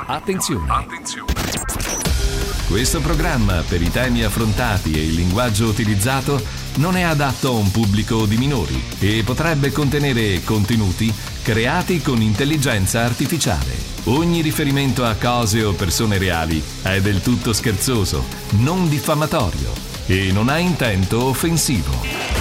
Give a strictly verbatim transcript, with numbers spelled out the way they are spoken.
Attenzione! Attenzione! Questo programma, per i temi affrontati e il linguaggio utilizzato, non è adatto a un pubblico di minori e potrebbe contenere contenuti creati con intelligenza artificiale. Ogni riferimento a cose o persone reali è del tutto scherzoso, non diffamatorio e non ha intento offensivo.